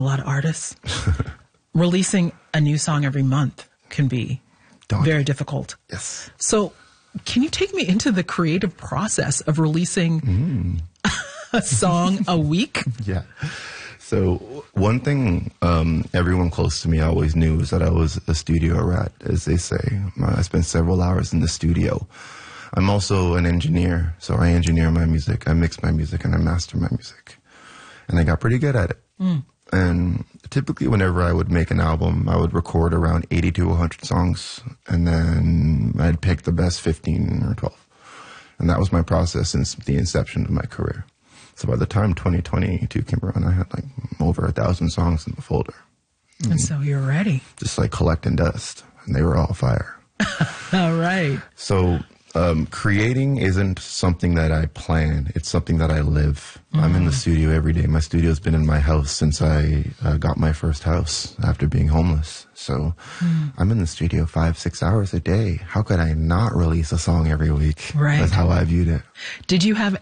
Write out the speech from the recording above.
a lot of artists. Releasing a new song every month can be very difficult. Yes. So can you take me into the creative process of releasing a song a week? Yeah. So one thing everyone close to me always knew is that I was a studio rat, as they say. I spent several hours in the studio. I'm also an engineer, so I engineer my music, I mix my music, and I master my music. And I got pretty good at it. And typically whenever I would make an album, I would record around 80 to 100 songs, and then I'd pick the best 15 or 12. And that was my process since the inception of my career. So by the time 2022 came around, I had like over 1,000 songs in the folder. And so you're ready. Just like collecting dust, and they were all fire. All right. So creating isn't something that I plan. It's something that I live. I'm in the studio every day. My studio's been in my house since I got my first house after being homeless. So I'm in the studio 5-6 hours a day. How could I not release a song every week? Right. That's how I viewed it. Did you have